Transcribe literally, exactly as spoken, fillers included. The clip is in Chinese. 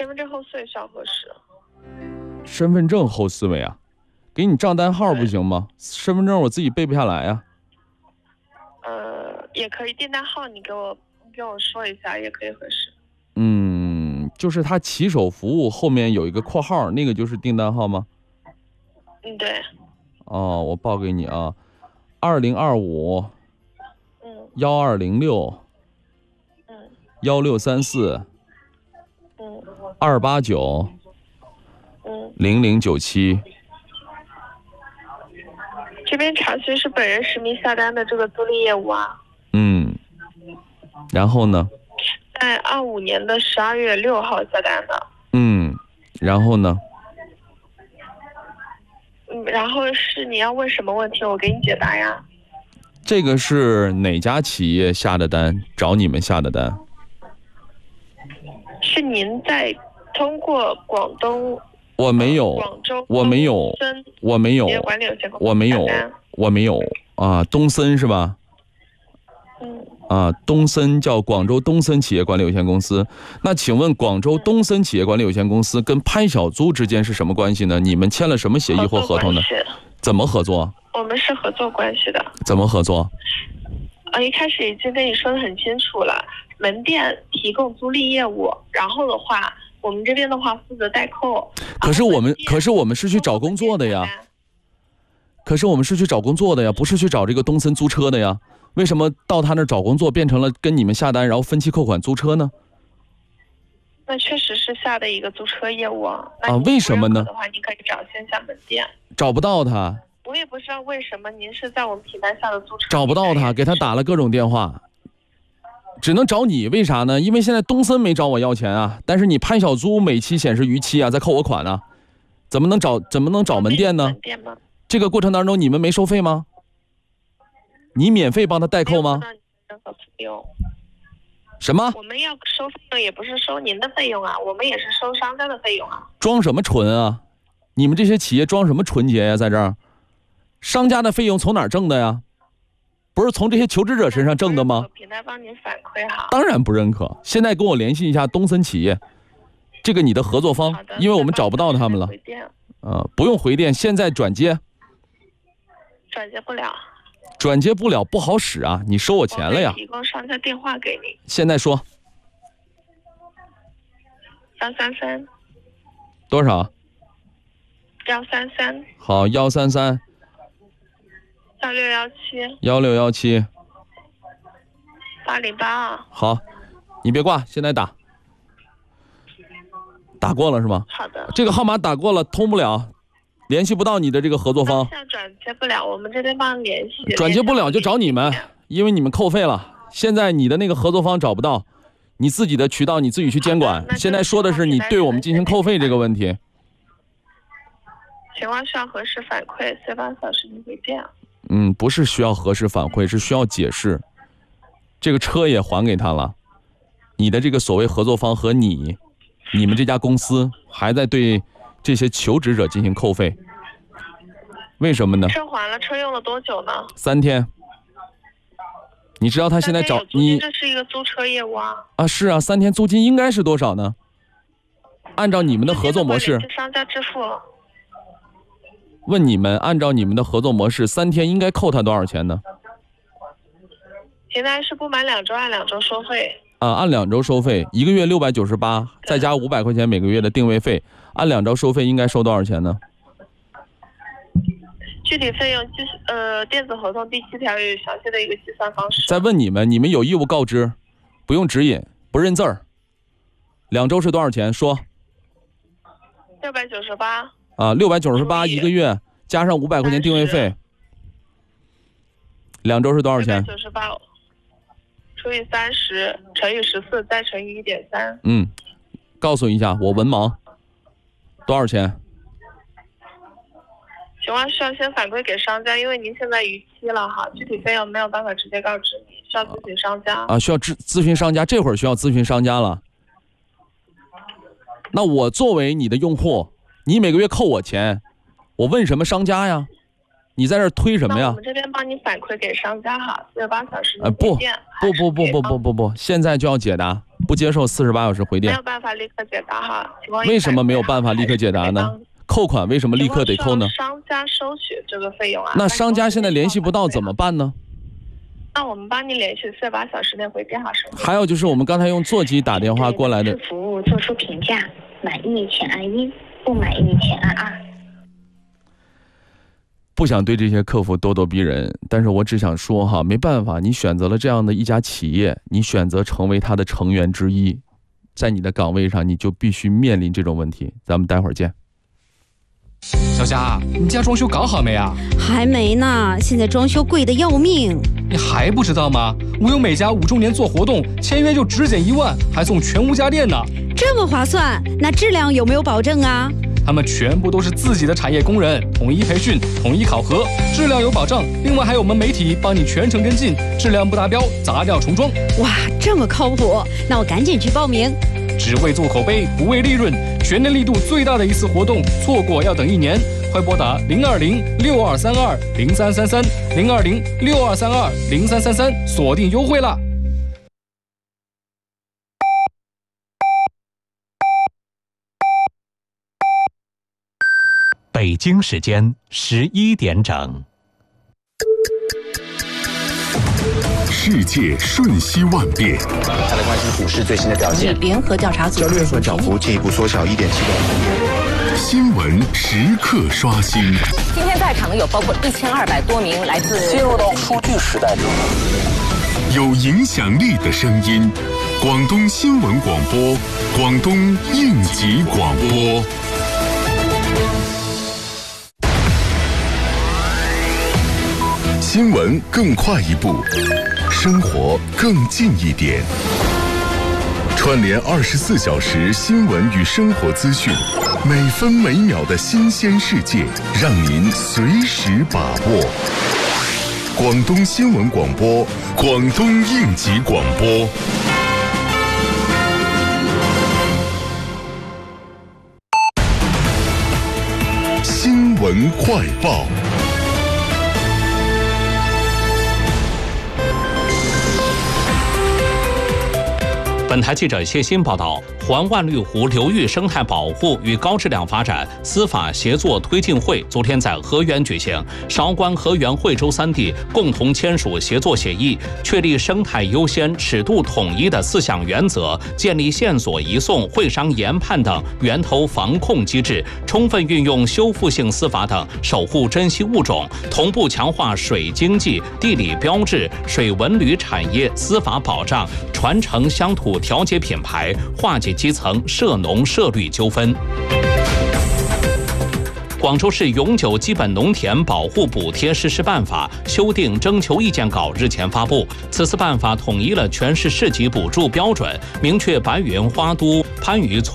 身份证后四位需要核实。 身份证后四位啊？给你账单号不行吗？身份证我自己背不下来啊。 呃，也可以，订单号你给我你给我说一下，也可以核实。 嗯，就是他骑手服务后面有一个括号，那个就是订单号吗？ 嗯，对。 哦，我报给你啊，二零二五， 嗯， 幺二零六， 嗯， 幺六三四， 嗯， 二八九， 嗯， 零零九七。 这边查询是本人实名下单的这个租赁业务啊。 嗯，然后呢？ 在二五年的十二月六号下单的。 嗯，然后呢？ 嗯，然后是你要问什么问题，我给你解答呀。 这个是哪家企业下的单？找你们下的单？ 是您在通过广东。 我没有， 广州我没有，我没有，我没有，我没有啊！东森是吧？ 嗯。 啊，东森叫广州东森企业管理有限公司。那请问广州东森企业管理有限公司跟潘小租之间是什么关系呢？你们签了什么协议或合同呢？怎么合作？ 我们是合作关系的。 怎么合作？ 啊，一开始已经跟你说的很清楚了，门店提供租赁业务，然后的话。我们这边的话负责代扣， 可是我们可是我们是去找工作的呀，可是我们是去找工作的呀，不是去找这个东森租车的呀。为什么到他那儿找工作变成了跟你们下单，然后分期扣款租车呢？ 那确实是下的一个租车业务啊。 啊，为什么呢？ 的话，你可以找线下门店。 找不到他。 我也不知道为什么您是在我们平台下的租车。 找不到他，给他打了各种电话。只能找你，为啥呢？因为现在东森没找我要钱啊，但是你潘小租每期显示逾期啊，在扣我款啊，怎么能找怎么能找门店呢？ 门店吗？ 这个过程当中你们没收费吗？你免费帮他代扣吗？什么？ 我们要收费用也不是收您的费用啊，我们也是收商家的费用啊。 装什么纯啊？你们这些企业装什么纯洁呀？在这儿，商家的费用从哪儿挣的呀？不是从这些求职者身上挣的吗？ 平台帮您反馈好。 当然不认可。现在跟我联系一下东森企业，这个你的合作方，因为我们找不到他们了。呃，不用回电，现在转接。 转接不了。 转接不了不好使啊！你收我钱了呀？ 提供商家电话给你。 现在说。 幺三三。 多少？ 幺三三。 好，幺三三。 幺六幺七， 幺六幺七， 八零八二。 好，你别挂，现在打，打过了是吗？ 好的。 这个号码打过了，通不了，联系不到你的这个合作方。 现在转接不了，我们这边帮你联系。 转接不了就找你们，因为你们扣费了。现在你的那个合作方找不到，你自己的渠道你自己去监管。现在说的是你对我们进行扣费这个问题。 情况需要核实反馈，四十八小时内回电。 嗯，不是需要核实反馈，是需要解释。这个车也还给他了，你的这个所谓合作方和你，你们这家公司还在对这些求职者进行扣费，为什么呢？ 车还了，车用了多久呢？ 三天。你知道他现在找你， 这是一个租车业务啊。 啊，是啊，三天租金应该是多少呢？按照你们的合作模式， 商家支付了。 问你们，按照你们的合作模式，三天应该扣他多少钱呢？ 平台是不满两周按两周收费。 啊，按两周收费，一个月六百九十八，再加五百块钱每个月的定位费，按两周收费应该收多少钱呢？ 具体费用就是呃电子合同第七条有详细的一个计算方式。 再问你们，你们有义务告知，不用指引，不认字儿。两周是多少钱？说。 六百九十八。 啊，六百九十八一个月，加上五百块钱定位费，两周是多少钱？ 九十八除以三十乘以十四，再乘以一点三。 嗯，告诉一下，我文盲，多少钱？ 情况需要先反馈给商家，因为您现在逾期了哈，具体费用没有办法直接告知你，需要咨询商家。 啊，需要咨咨询商家，这会儿需要咨询商家了。那我作为你的用户。你每个月扣我钱，我问什么商家呀？ 你在这儿推什么呀？ 我们这边帮你反馈给商家哈，四十八小时呃不电。 不不不不不不不，现在就要解答，不接受四十八小时回电。 没有办法立刻解答哈。 为什么没有办法立刻解答呢？扣款为什么立刻得扣呢？ 商家收取这个费用啊。 那商家现在联系不到怎么办呢？ 那我们帮你联系四十八小时内回电哈。 还有就是我们刚才用座机打电话过来的服务做出评价，满意请按一，不满意请按二。 不想对这些客服咄咄逼人，但是我只想说哈，没办法，你选择了这样的一家企业，你选择成为它的成员之一，在你的岗位上，你就必须面临这种问题。咱们待会儿见。 小霞，你家装修搞好没啊？ 还没呢，现在装修贵得要命。 你还不知道吗？无忧美家五周年做活动，签约就只减一万，还送全屋家电呢。 这么划算？那质量有没有保证啊？ 他们全部都是自己的产业工人，统一培训，统一考核，质量有保障。另外还有我们媒体帮你全程跟进，质量不达标砸掉重装。 哇，这么靠谱，那我赶紧去报名。 只为做口碑，不为利润，全年力度最大的一次活动，错过要等一年。快拨打零二零六二三二零三三三零二零六二三二零三三三，锁定优惠啦！ 北京时间十一点整。 世界瞬息万变， 再来关心股市最新的表现。 联合调查组交易所涨幅进一步缩小一点七个百分点。 新闻时刻刷新。 今天在场的有包括一千二百多名来自。 进入到数据时代之后， 有影响力的声音，广东新闻广播，广东应急广播。新闻更快一步，生活更近一点。串联二十四小时新闻与生活资讯，每分每秒的新鲜世界，让您随时把握。广东新闻广播，广东应急广播。新闻快报。 本台记者谢鑫报道，环万绿湖流域生态保护与高质量发展司法协作推进会昨天在河源举行，韶关、河源、惠州三地共同签署协作协议，确立生态优先、尺度统一的四项原则，建立线索移送、会商研判等源头防控机制，充分运用修复性司法等守护珍稀物种，同步强化水经济、地理标志、水文旅产业司法保障，传承乡土调节品牌，化解基层涉农涉绿纠纷。广州市永久基本农田保护补贴实施办法修订征求意见稿日前发布。此次办法统一了全市市级补助标准，明确白云花都、番禺从